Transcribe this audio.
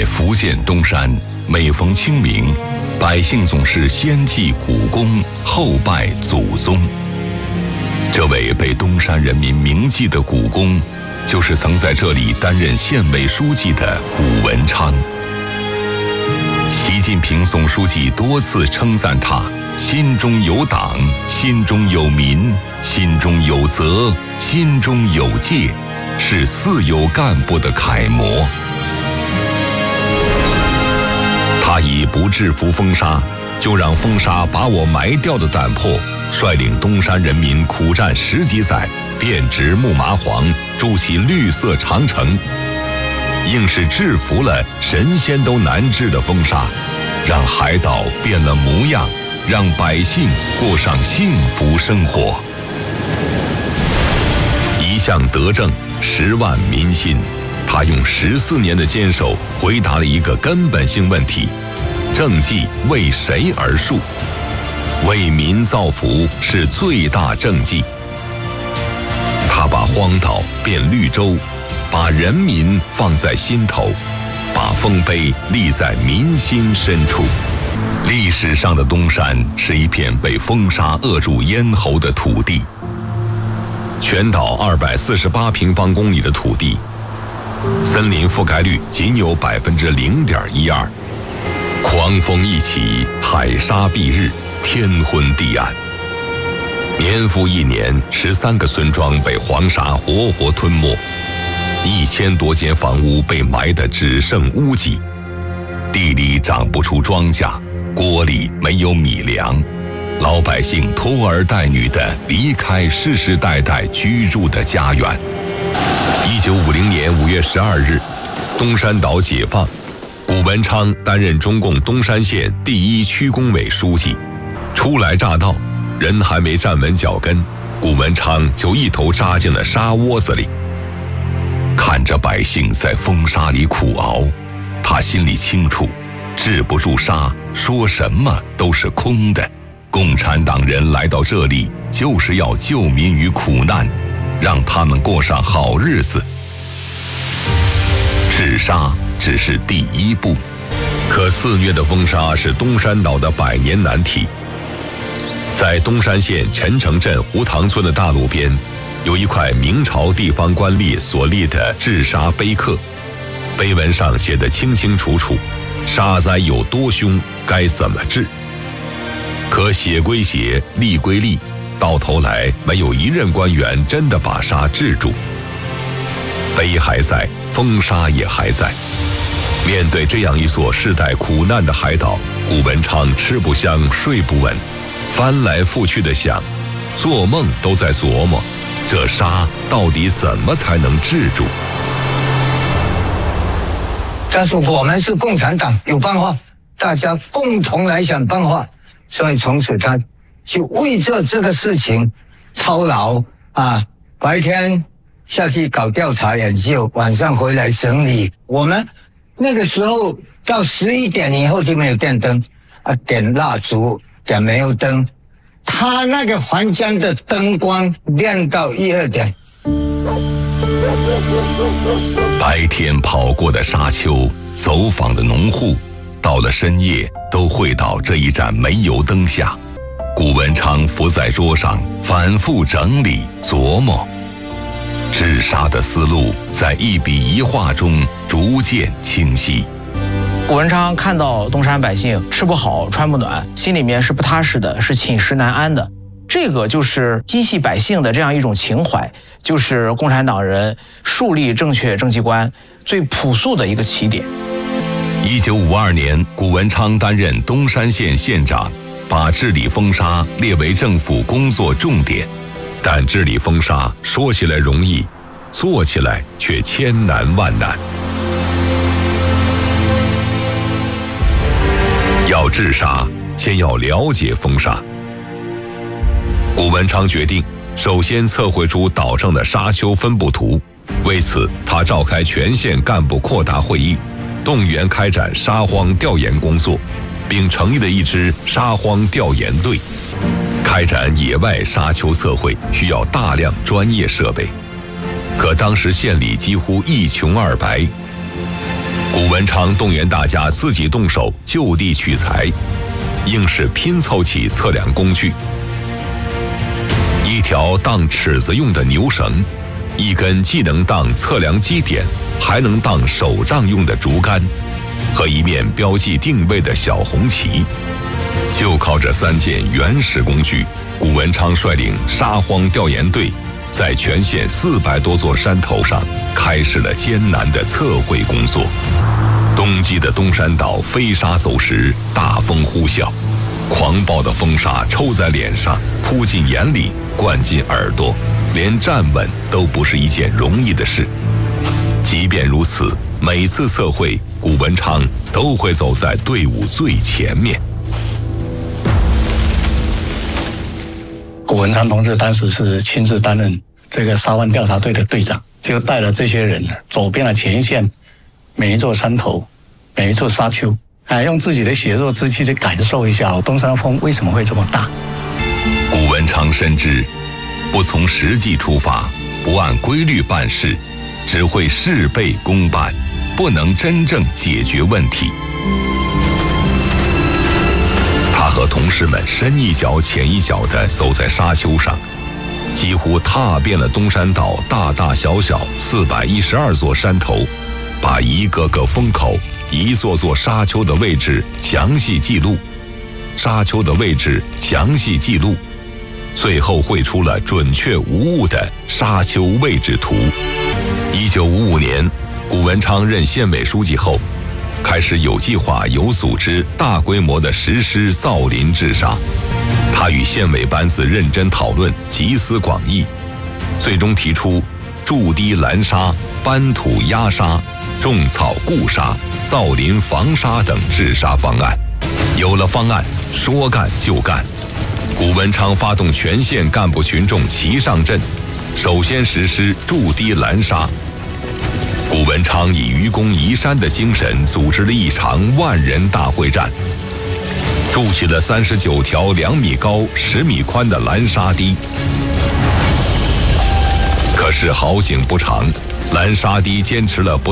在福建东山，每逢清明，百姓总是先祭古公，后拜祖宗。这位被东山人民铭记的古公，就是曾在这里担任县委书记的古文昌。习近平总书记多次称赞他心中有党，心中有民，心中有责，心中有戒，是四有干部的楷模。他以不制服风沙，就让风沙把我埋掉的胆魄，率领东山人民苦战10几载，遍植木麻黄，筑起绿色长城，硬是制服了神仙都难治的风沙，让海岛变了模样，让百姓过上幸福生活。一项德政，10万民心，他用14年的坚守回答了一个根本性问题：政绩为谁而树？为民造福是最大政绩。他把荒岛变绿洲，把人民放在心头，把丰碑立在民心深处。历史上的东山是一片被风沙扼住咽喉的土地，全岛248平方公里的土地，森林覆盖率仅有0.12%，狂风一起，海沙蔽日，天昏地暗。年复一年，13个村庄被黄沙活活吞没，1000多间房屋被埋得只剩屋脊，地里长不出庄稼，锅里没有米粮，老百姓拖儿带女的离开世世代代居住的家园。1950年5月12日，东山岛解放，古文昌担任中共东山县第1区工委书记。初来乍到，人还没站稳脚跟，古文昌就一头扎进了沙窝子里。看着百姓在风沙里苦熬，他心里清楚，治不住沙，说什么都是空的。共产党人来到这里，就是要救民于苦难，让他们过上好日子。治沙只是第一步，可肆虐的风沙是东山岛的百年难题。在东山县陈城镇胡塘村的大路边，有一块明朝地方官吏所立的治沙碑刻，碑文上写得清清楚楚，沙灾有多凶，该怎么治。可写归写，立归立，到头来没有一任官员真的把沙治住。碑还在，风沙也还在。面对这样一座世代苦难的海岛，古文昌吃不香，睡不稳，翻来覆去的想，做梦都在琢磨，这沙到底怎么才能治住？ 但是我们是共产党，有办法，大家共同来想办法。所以从此他就为这个事情操劳啊，白天下去搞调查研究，晚上回来整理。我们那个时候到11点以后就没有电灯啊，点蜡烛，点煤油灯。他那个环江的灯光亮到1、2点。 白天跑过的沙丘，走访的农户，到了深夜都会到这一盏煤油灯下。古文昌伏在桌上，反复整理琢磨，治沙的思路在一笔一画中逐渐清晰。 古文昌看到东山百姓吃不好穿不暖，心里面是不踏实的，是寝食难安的。这个就是激系百姓的这样一种情怀，就是共产党人树立正确政绩观最朴素的一个起点。 1952年，古文昌担任东山县县长，把治理风沙列为政府工作重点。但治理风沙说起来容易，做起来却千难万难。要治沙，先要了解风沙。古文昌决定，首先测绘出岛上的沙丘分布图。为此，他召开全县干部扩大会议，动员开展沙荒调研工作，并成立了一支沙荒调研队。开展野外沙丘测绘需要大量专业设备，可当时县里几乎一穷二白。古文文昌动员大家自己动手就地取材，硬是拼凑起测量工具：一条当尺子用的牛绳，一根既能当测量基点，还能当手杖用的竹竿，和一面标记定位的小红旗。就靠这3件原始工具，谷文昌率领沙荒调研队，在全县400多座山头上开始了艰难的测绘工作。冬季的东山岛飞沙走石，大风呼啸，狂暴的风沙抽在脸上，扑进眼里，灌进耳朵，连站稳都不是一件容易的事。即便如此，每次测绘，谷文昌都会走在队伍最前面。 谷文昌同志当时是亲自担任这个沙湾调查队的队长，就带了这些人走遍了前线每一座山头，每一座沙丘，用自己的血肉之躯去感受一下东山风为什么会这么大。 谷文昌深知，不从实际出发，不按规律办事，只会事倍功半，不能真正解决问题。他和同事们深一脚浅一脚地走在沙丘上，几乎踏遍了东山岛大大小小412座山头，把一个个风口、一座座沙丘的位置详细记录，最后绘出了准确无误的沙丘位置图。1955年，谷文昌任县委书记后，开始有计划、有组织、大规模地实施造林治沙。他与县委班子认真讨论，集思广益，最终提出筑堤拦沙、搬土压沙、种草固沙、造林防沙等治沙方案。有了方案，说干就干。谷文昌发动全县干部群众齐上阵，首先实施筑堤拦沙。谷文昌以愚公移山的精神，组织了一场万人大会战，筑起了39条2米高、10米宽的拦沙堤。可是好景不长，拦沙堤坚持了不